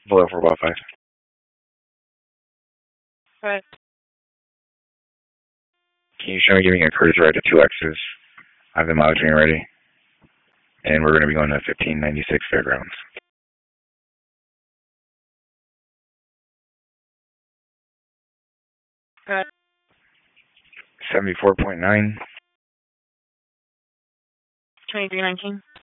Below 455. Right. Can you show me giving a cruise ride to 2X's? I have the mileage ready. And we're going to be going to 1596 Fairgrounds. Right. 74.9. 2319.